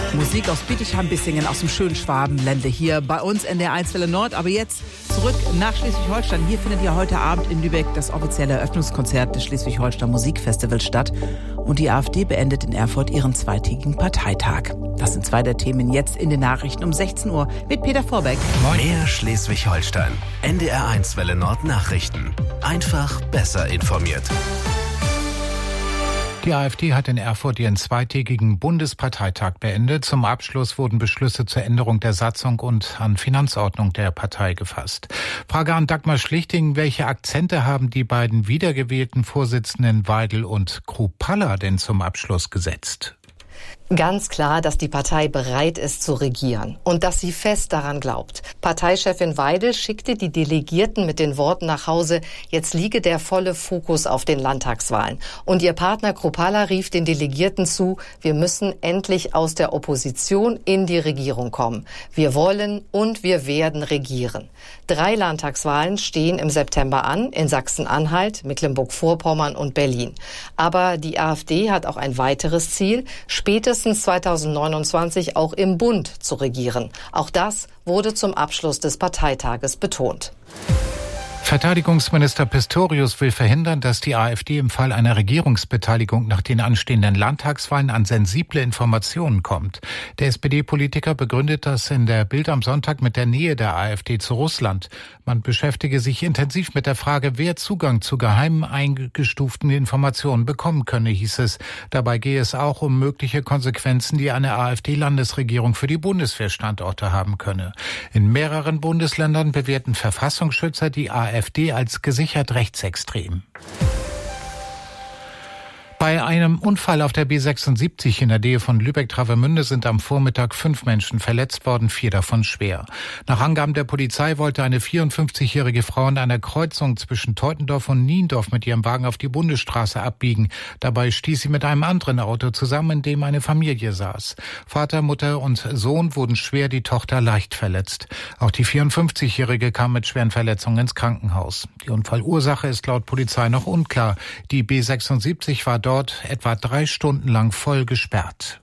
Musik aus Bietigheim-Bissingen, aus dem schönen Schwabenländle hier bei uns in der 1 Welle Nord. Aber jetzt zurück nach Schleswig-Holstein. Hier findet ja heute Abend in Lübeck das offizielle Eröffnungskonzert des Schleswig-Holstein Musikfestivals statt. Und die AfD beendet in Erfurt ihren zweitägigen Parteitag. Das sind zwei der Themen jetzt in den Nachrichten um 16 Uhr mit Peter Vorbeck. Mehr Schleswig-Holstein. NDR 1 Welle Nord Nachrichten. Einfach besser informiert. Die AfD hat in Erfurt ihren zweitägigen Bundesparteitag beendet. Zum Abschluss wurden Beschlüsse zur Änderung der Satzung und an Finanzordnung der Partei gefasst. Frage an Dagmar Schlichting: Welche Akzente haben die beiden wiedergewählten Vorsitzenden Weidel und Kruppalla denn zum Abschluss gesetzt? Ganz klar, dass die Partei bereit ist zu regieren und dass sie fest daran glaubt. Parteichefin Weidel schickte die Delegierten mit den Worten nach Hause, jetzt liege der volle Fokus auf den Landtagswahlen. Und ihr Partner Kruppalla rief den Delegierten zu, wir müssen endlich aus der Opposition in die Regierung kommen. Wir wollen und wir werden regieren. 3 Landtagswahlen stehen im September an, in Sachsen-Anhalt, Mecklenburg-Vorpommern und Berlin. Aber die AfD hat auch ein weiteres Ziel, spätestens 2029 auch im Bund zu regieren. Auch das wurde zum Abschluss des Parteitages betont. Verteidigungsminister Pistorius will verhindern, dass die AfD im Fall einer Regierungsbeteiligung nach den anstehenden Landtagswahlen an sensible Informationen kommt. Der SPD-Politiker begründet das in der Bild am Sonntag mit der Nähe der AfD zu Russland. Man beschäftige sich intensiv mit der Frage, wer Zugang zu geheimen eingestuften Informationen bekommen könne, hieß es. Dabei gehe es auch um mögliche Konsequenzen, die eine AfD-Landesregierung für die Bundeswehrstandorte haben könne. In mehreren Bundesländern bewerten Verfassungsschützer die AfD als gesichert rechtsextrem. Bei einem Unfall auf der B76 in der Nähe von Lübeck-Travemünde sind am Vormittag 5 Menschen verletzt worden, 4 davon schwer. Nach Angaben der Polizei wollte eine 54-jährige Frau an einer Kreuzung zwischen Teutendorf und Niendorf mit ihrem Wagen auf die Bundesstraße abbiegen. Dabei stieß sie mit einem anderen Auto zusammen, in dem eine Familie saß. Vater, Mutter und Sohn wurden schwer, die Tochter leicht verletzt. Auch die 54-jährige kam mit schweren Verletzungen ins Krankenhaus. Die Unfallursache ist laut Polizei noch unklar. Die B76 war dort etwa 3 Stunden lang voll gesperrt.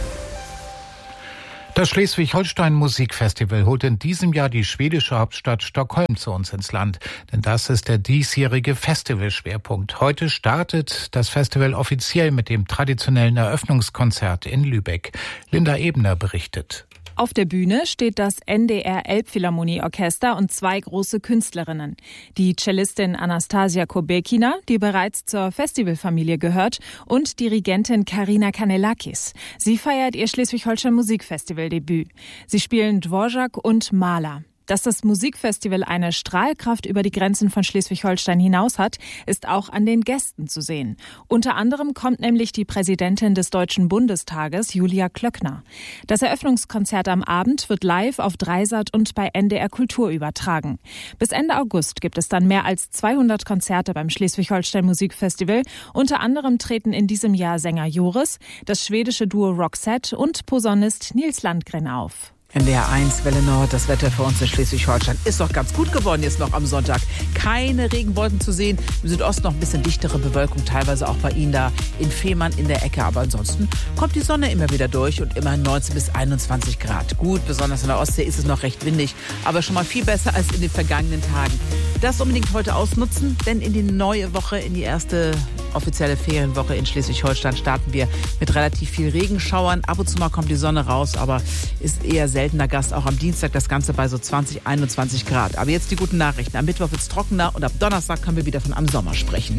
Das Schleswig-Holstein Musikfestival holt in diesem Jahr die schwedische Hauptstadt Stockholm zu uns ins Land. Denn das ist der diesjährige Festivalschwerpunkt. Heute startet das Festival offiziell mit dem traditionellen Eröffnungskonzert in Lübeck. Linda Ebner berichtet. Auf der Bühne steht das NDR Elbphilharmonieorchester und 2 große Künstlerinnen. Die Cellistin Anastasia Kobekina, die bereits zur Festivalfamilie gehört, und Dirigentin Karina Kanellakis. Sie feiert ihr Schleswig-Holstein Musikfestival-Debüt. Sie spielen Dvorak und Mahler. Dass das Musikfestival eine Strahlkraft über die Grenzen von Schleswig-Holstein hinaus hat, ist auch an den Gästen zu sehen. Unter anderem kommt nämlich die Präsidentin des Deutschen Bundestages, Julia Klöckner. Das Eröffnungskonzert am Abend wird live auf Dreisat und bei NDR Kultur übertragen. Bis Ende August gibt es dann mehr als 200 Konzerte beim Schleswig-Holstein Musikfestival. Unter anderem treten in diesem Jahr Sänger Joris, das schwedische Duo Roxette und Posaunist Nils Landgren auf. NDR 1 Welle Nord, das Wetter für uns in Schleswig-Holstein ist doch ganz gut geworden jetzt noch am Sonntag. Keine Regenwolken zu sehen, im Südosten noch ein bisschen dichtere Bewölkung, teilweise auch bei Ihnen da in Fehmarn in der Ecke. Aber ansonsten kommt die Sonne immer wieder durch und immer 19 bis 21 Grad. Gut, besonders in der Ostsee ist es noch recht windig, aber schon mal viel besser als in den vergangenen Tagen. Das unbedingt heute ausnutzen, denn in die neue Woche, in die erste offizielle Ferienwoche in Schleswig-Holstein starten wir mit relativ viel Regenschauern. Ab und zu mal kommt die Sonne raus, aber ist eher seltener Gast. Auch am Dienstag das Ganze bei so 20, 21 Grad. Aber jetzt die guten Nachrichten. Am Mittwoch wird es trockener und ab Donnerstag können wir wieder von einem Sommer sprechen.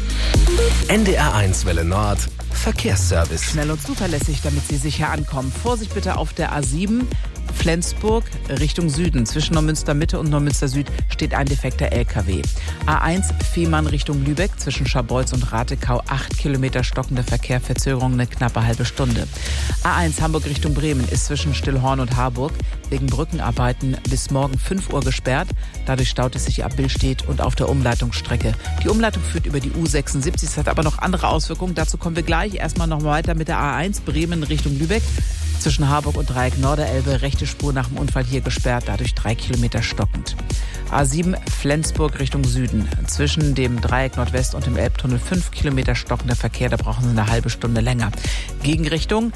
NDR 1 Welle Nord Verkehrsservice. Schnell und zuverlässig, damit Sie sicher ankommen. Vorsicht bitte auf der A7. Flensburg Richtung Süden. Zwischen Neumünster Mitte und Neumünster Süd steht ein defekter LKW. A1 Fehmarn Richtung Lübeck. Zwischen Scharbeutz und Ratekau 8 Kilometer stockender Verkehr, Verzögerung eine knappe halbe Stunde. A1 Hamburg Richtung Bremen ist zwischen Stillhorn und Harburg wegen Brückenarbeiten bis morgen 5 Uhr gesperrt. Dadurch staut es sich ab Billstedt und auf der Umleitungsstrecke. Die Umleitung führt über die U76. Es hat aber noch andere Auswirkungen. Dazu kommen wir gleich. Erstmal noch weiter mit der A1 Bremen Richtung Lübeck. Zwischen Harburg und Dreieck Norderelbe rechte Spur nach dem Unfall hier gesperrt, dadurch 3 Kilometer stockend. A7 Flensburg Richtung Süden. Zwischen dem Dreieck Nordwest und dem Elbtunnel 5 Kilometer stockender Verkehr, da brauchen Sie eine halbe Stunde länger. Gegenrichtung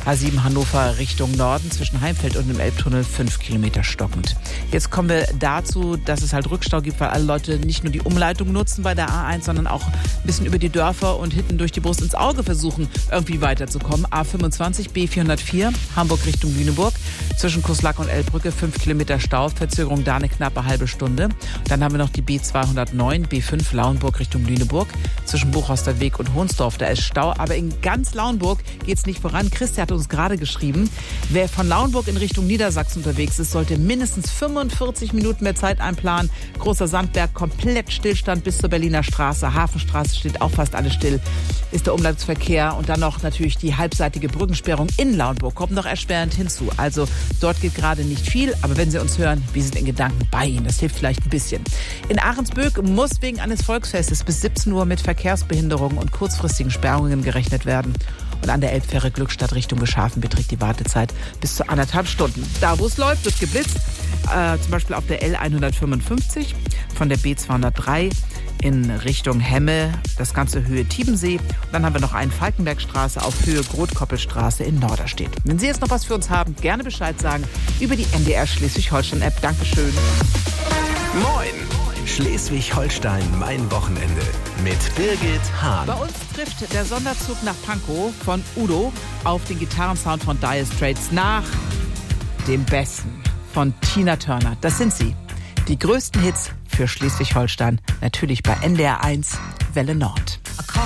A7 Hannover Richtung Norden zwischen Heimfeld und dem Elbtunnel 5 Kilometer stockend. Jetzt kommen wir dazu, dass es halt Rückstau gibt, weil alle Leute nicht nur die Umleitung nutzen bei der A1, sondern auch ein bisschen über die Dörfer und hinten durch die Brust ins Auge versuchen, irgendwie weiterzukommen. A25 B404 Hamburg Richtung Lüneburg zwischen Kuslack und Elbbrücke 5 Kilometer Stau, Verzögerung da eine knappe halbe Stunde. Dann haben wir noch die B209 B5 Lauenburg Richtung Lüneburg zwischen Buchhorster Weg und Hohnsdorf. Da ist Stau, aber in ganz Lauenburg geht es nicht voran. Christi hat uns gerade geschrieben, wer von Lauenburg in Richtung Niedersachsen unterwegs ist, sollte mindestens 45 Minuten mehr Zeit einplanen. Großer Sandberg, komplett Stillstand bis zur Berliner Straße. Hafenstraße steht auch fast alles still. Ist der Umleitungsverkehr und dann noch natürlich die halbseitige Brückensperrung in Lauenburg kommt noch erschwerend hinzu. Also dort geht gerade nicht viel, aber wenn Sie uns hören, wir sind in Gedanken bei Ihnen. Das hilft vielleicht ein bisschen. In Ahrensböck muss wegen eines Volksfestes bis 17 Uhr mit Verkehrsbehinderungen und kurzfristigen Sperrungen gerechnet werden. Und an der Elbfähre Glückstadt Richtung Geschafen beträgt die Wartezeit bis zu 1,5 Stunden. Da, wo es läuft, wird geblitzt. Zum Beispiel auf der L155 von der B203 in Richtung Hemme, das Ganze Höhe Tiebensee. Und dann haben wir noch einen Falkenbergstraße auf Höhe Grotkoppelstraße in Norderstedt. Wenn Sie jetzt noch was für uns haben, gerne Bescheid sagen über die NDR Schleswig-Holstein-App. Dankeschön. Moin! Schleswig-Holstein, mein Wochenende mit Birgit Hahn. Bei uns trifft der Sonderzug nach Pankow von Udo auf den Gitarrensound von Dire Straits nach dem Besten von Tina Turner. Das sind sie. Die größten Hits für Schleswig-Holstein, natürlich bei NDR 1 Welle Nord.